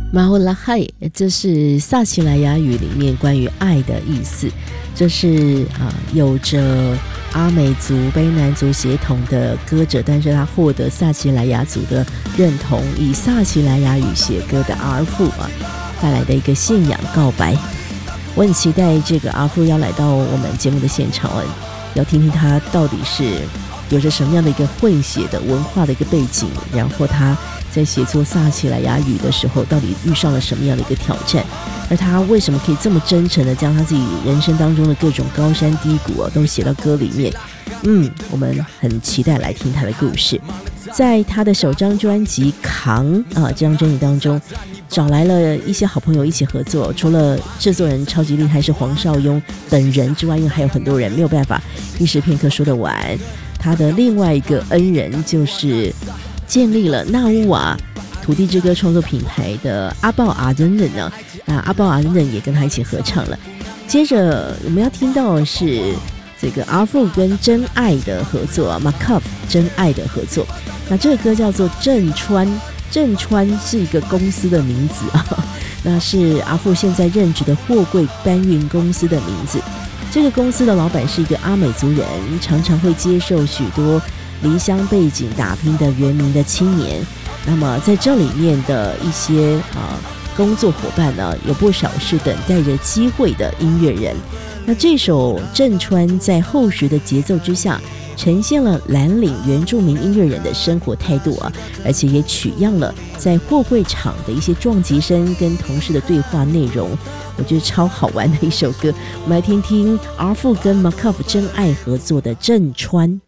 马乌拉嗨，这是萨奇莱雅语里面关于爱的意思。这是有着阿美族、卑南族血统的歌者，但是他获得萨奇莱雅族的认同，以萨奇莱雅语写歌的阿富带来的一个信仰告白。我很期待这个阿富要来到我们节目的现场，要听听他到底是有着什么样的一个混血的文化的一个背景，然后他在写作萨奇莱雅语的时候到底遇上了什么样的一个挑战，而他为什么可以这么真诚的将他自己人生当中的各种高山低谷都写到歌里面。我们很期待来听他的故事。在他的首张专辑《扛》这张专辑当中找来了一些好朋友一起合作，除了制作人超级厉害是黄少雍等人之外，因为还有很多人没有办法一时片刻说得完。他的另外一个恩人就是建立了纳乌瓦土地之歌创作品牌的阿豹阿珍人呢，阿豹阿珍人也跟他一起合唱了。接着我们要听到的是这个阿富跟真爱的合作，Makov 真爱的合作。那这个歌叫做正川，正川是一个公司的名字那是阿富现在任职的货柜搬运公司的名字。这个公司的老板是一个阿美族人，常常会接受许多离乡背景打拼的原民的青年。那么在这里面的一些工作伙伴呢，有不少是等待着机会的音乐人。那这首正川在厚实的节奏之下呈现了蓝领原住民音乐人的生活态度而且也取样了在货柜场的一些撞击声跟同事的对话内容。我觉得超好玩的一首歌，我们来听听阿富跟 Makov 真爱合作的正川。